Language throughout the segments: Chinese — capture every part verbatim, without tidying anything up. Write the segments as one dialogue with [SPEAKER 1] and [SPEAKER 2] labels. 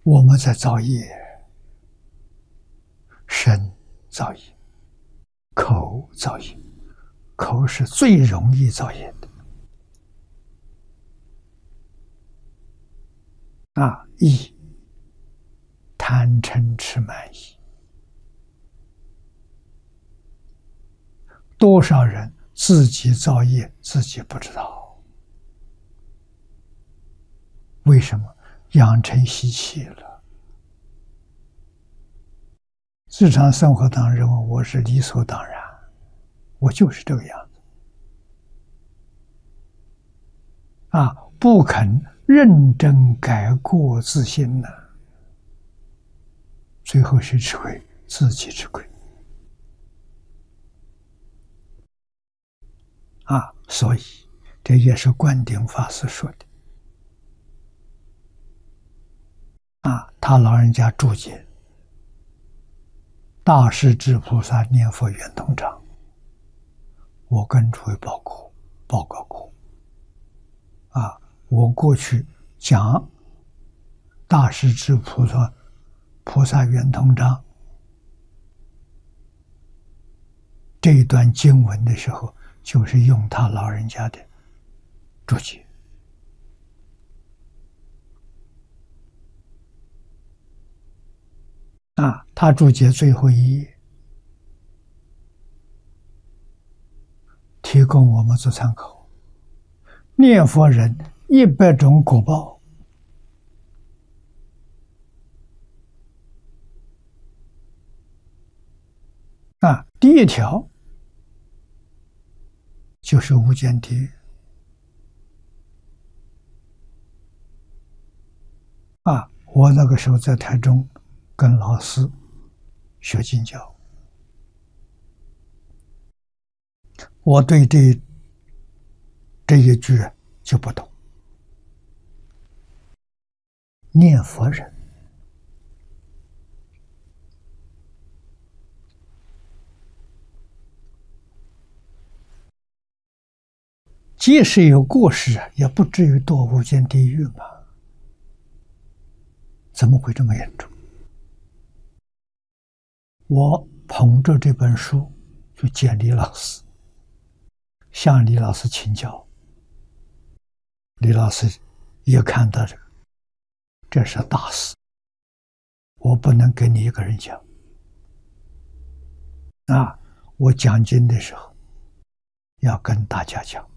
[SPEAKER 1] 我们在造业，身造业，口造业，口是最容易造业的。啊，意贪嗔痴慢疑，多少人自己造业自己不知道，为什么？养成习气了。日常生活当中认为我是理所当然，我就是这个样子啊，不肯认真改过自新呢，最后谁吃亏？自己吃亏啊！所以这也是灌顶法师说的啊，他老人家注解大势至菩萨念佛圆通章，我跟诸位报告报告过啊，我过去讲大势至菩萨菩萨圆通章这一段经文的时候，就是用他老人家的注解啊，他注解最后一页，提供我们做参考。念佛人一百种果报，啊，第一条就是无间地狱啊！我那个时候在台中跟老师学经教，我对这这一句就不懂。念佛人即使有过失，也不至于堕无间地狱嘛？怎么会这么严重？我捧着这本书去见李老师，向李老师请教。李老师也看到这个，这是大事，我不能跟你一个人讲啊！我讲经的时候要跟大家讲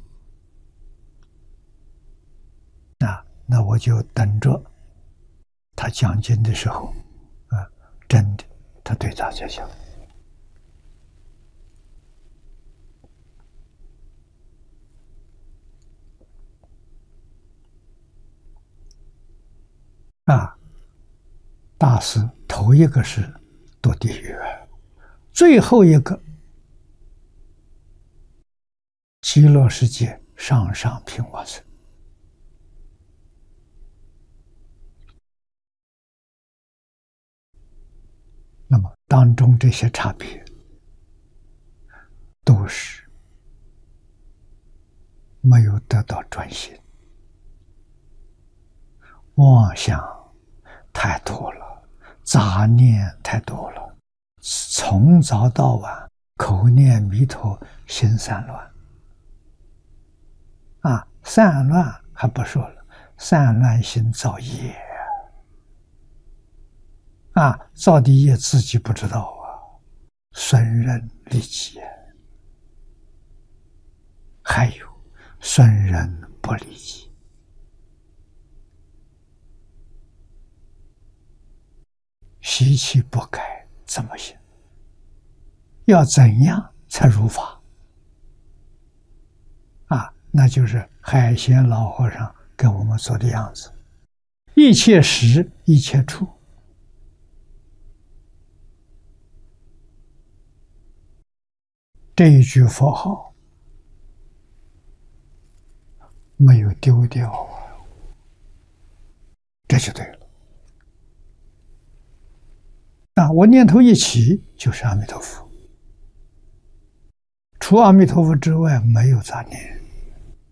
[SPEAKER 1] 啊，那我就等着他讲经的时候啊，真的他对大家讲啊，大师头一个是堕地狱，最后一个极乐世界上上品往生。那么当中这些差别都是没有得到专心，妄想太多了，杂念太多了，从早到晚口念弥陀，心散乱啊，散乱还不说了，散乱心造业啊，造的业自己不知道啊，损人利己，还有损人不利己。习气不改怎么行？要怎样才如法？啊，那就是海贤老和尚给我们做的样子，一切时一切处。这一句佛号没有丢掉啊，这就对了。啊，我念头一起就是阿弥陀佛，除阿弥陀佛之外没有杂念。